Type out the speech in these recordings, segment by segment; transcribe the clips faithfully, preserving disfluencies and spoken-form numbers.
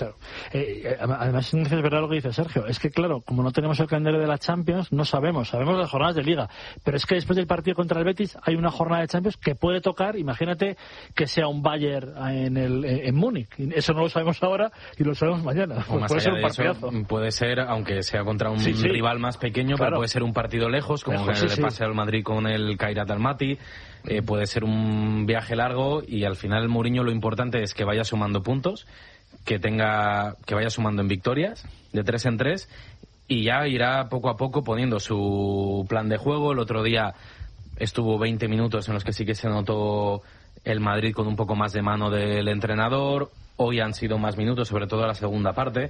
Claro. Eh, además, es verdad lo que dice Sergio. Es que, claro, como no tenemos el calendario de la Champions, no sabemos. Sabemos las jornadas de Liga. Pero es que después del partido contra el Betis hay una jornada de Champions que puede tocar. Imagínate que sea un Bayern en, el, en Múnich. Eso no lo sabemos ahora y lo sabemos mañana. Pues puede ser un partidazo. Eso, puede ser, aunque sea contra un sí, sí. rival más pequeño, claro. Pero puede ser un partido lejos, como lejos, sí, le sí. pase al Madrid con el Kairat Almaty. Eh, puede ser un viaje largo y al final Mourinho lo importante es que vaya sumando puntos, que tenga que vaya sumando en victorias de tres en tres y ya irá poco a poco poniendo su plan de juego. El otro día estuvo veinte minutos en los que sí que se notó el Madrid con un poco más de mano del entrenador. Hoy han sido más minutos, sobre todo la segunda parte,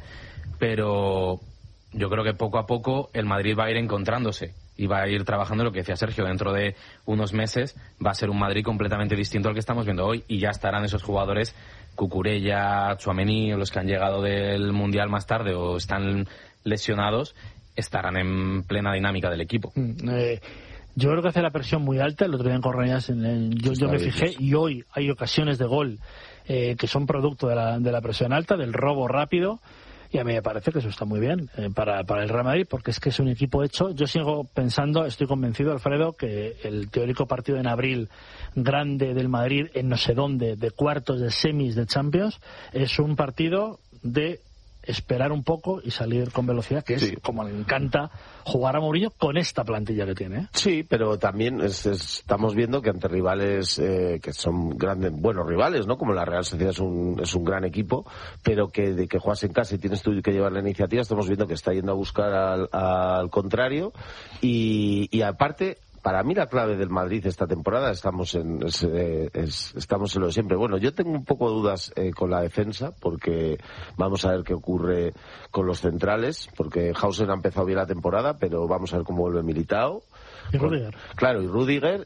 pero yo creo que poco a poco el Madrid va a ir encontrándose y va a ir trabajando lo que decía Sergio. Dentro de unos meses va a ser un Madrid completamente distinto al que estamos viendo hoy y ya estarán esos jugadores Cucurella, Tchouaméni, los que han llegado del Mundial más tarde o están lesionados, estarán en plena dinámica del equipo. Mm, eh, yo creo que hace la presión muy alta. El otro día en Correñas en el, yo, yo me fijé y hoy hay ocasiones de gol eh, que son producto de la, de la presión alta, del robo rápido. Y a mí me parece que eso está muy bien eh, para, para el Real Madrid, porque es que es un equipo hecho. Yo sigo pensando, estoy convencido, Alfredo, que el teórico partido en abril grande del Madrid, en no sé dónde, de cuartos, de semis, de Champions, es un partido de esperar un poco y salir con velocidad, que es sí. como le encanta jugar a Mourinho con esta plantilla que tiene. ¿eh? Sí, pero también es, es, estamos viendo que ante rivales eh, que son grandes, buenos rivales, ¿no? Como la Real Sociedad es un, es un gran equipo, pero que de que juegas en casa y tienes tú que llevar la iniciativa, estamos viendo que está yendo a buscar al, al contrario y, y aparte... Para mí la clave del Madrid esta temporada estamos en es, es, estamos en lo de siempre. Bueno, yo tengo un poco de dudas eh, con la defensa porque vamos a ver qué ocurre con los centrales, porque Hausen ha empezado bien la temporada, pero vamos a ver cómo vuelve Militao. Y Rüdiger. Claro, y Rüdiger,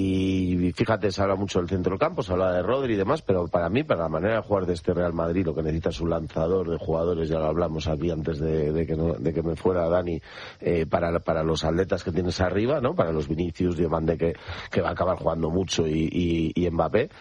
y fíjate, se habla mucho del centro del campo, se habla de Rodri y demás, pero para mí, para la manera de jugar de este Real Madrid, lo que necesita es un lanzador de jugadores, ya lo hablamos aquí antes de, de, que, no, de que me fuera Dani, eh, para, para los atletas que tienes arriba, ¿no? Para los Vinicius, Diomande, que, que va a acabar jugando mucho, y, y, y Mbappé.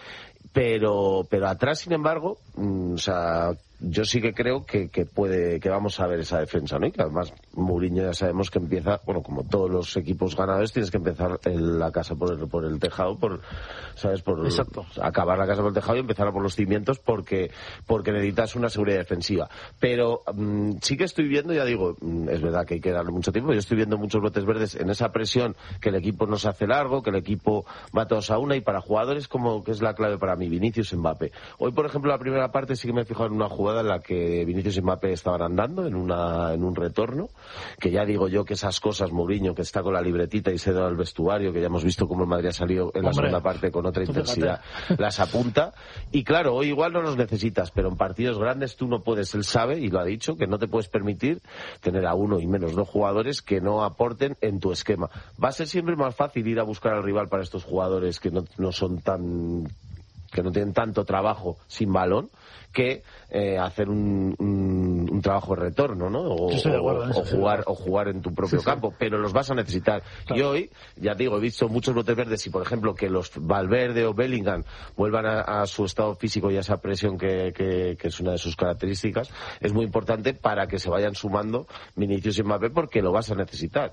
Pero, pero atrás, sin embargo, mmm, o sea, yo sí que creo que, que puede, que vamos a ver esa defensa, ¿no? Y que además Mourinho ya sabemos que empieza, bueno, como todos los equipos ganadores, tienes que empezar el, la casa por el, por el tejado, por, ¿sabes? Por Exacto. acabar la casa por el tejado y empezar por los cimientos porque, porque necesitas una seguridad defensiva. Pero mmm, sí que estoy viendo, ya digo, mmm, es verdad que hay que darle mucho tiempo, yo estoy viendo muchos brotes verdes en esa presión, que el equipo no se hace largo, que el equipo va todos a una, y para jugadores como que es la clave para mí, Vinicius, Mbappé. Hoy, por ejemplo, la primera parte sí que me he fijado en una jugada en la que Vinicius y Mbappé estaban andando en una en un retorno, que ya digo yo que esas cosas, Mourinho, que está con la libretita y se da al vestuario, que ya hemos visto cómo el Madrid ha salido en la Hombre, segunda parte con otra intensidad, fíjate. Las apunta, y claro, hoy igual no los necesitas, pero en partidos grandes tú no puedes, él sabe, y lo ha dicho, que no te puedes permitir tener a uno y menos dos jugadores que no aporten en tu esquema. Va a ser siempre más fácil ir a buscar al rival para estos jugadores que no, no son tan... que no tienen tanto trabajo sin balón, que eh, hacer un, un, un trabajo de retorno, ¿no? O, acuerdo, o, o jugar o jugar en tu propio sí, campo, sí. Pero los vas a necesitar. Claro. Y hoy, ya digo, he visto muchos brotes verdes, y por ejemplo que los Valverde o Bellingham vuelvan a, a su estado físico y a esa presión que, que, que es una de sus características, es muy importante para que se vayan sumando Vinicius y Mbappé, porque lo vas a necesitar.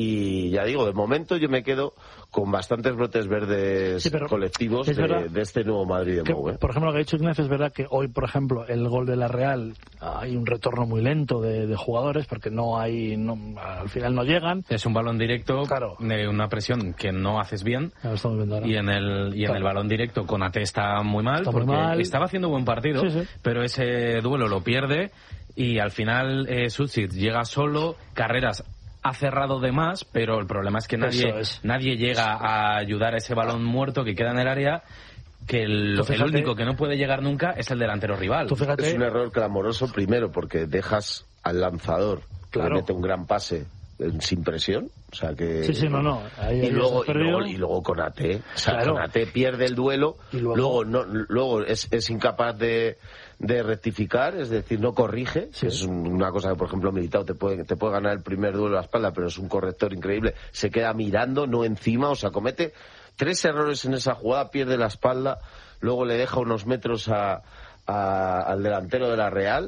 Y ya digo, de momento yo me quedo con bastantes brotes verdes sí, colectivos de, de este nuevo Madrid de Mou, ¿eh? Por ejemplo, lo que ha dicho Ignacio, es verdad que hoy, por ejemplo, el gol de la Real, hay un retorno muy lento de, de jugadores, porque no hay, no, al final no llegan. Es un balón directo, claro, de una presión que no haces bien, y en el y en claro. el balón directo Konaté está muy mal, está porque muy mal. Estaba haciendo buen partido, sí, sí. pero ese duelo lo pierde, y al final eh, Susic llega solo, Carreras ha cerrado de más, pero el problema es que nadie, es. nadie llega a ayudar a ese balón muerto que queda en el área, que el, fíjate, el único que no puede llegar nunca es el delantero rival. Tú fíjate, es un error clamoroso, primero porque dejas al lanzador, claro, que le mete un gran pase sin presión, o sea que sí, sí, no, no. Ahí, y, ahí luego, y luego y luego Konaté, o sea, claro. Konaté pierde el duelo, y luego, luego no luego es, es incapaz de de rectificar, es decir, no corrige, sí. Es una cosa que, por ejemplo, Militao te puede te puede ganar el primer duelo a la espalda, pero es un corrector increíble, se queda mirando, no encima, o sea, comete tres errores en esa jugada, pierde la espalda, luego le deja unos metros a, a al delantero de la Real,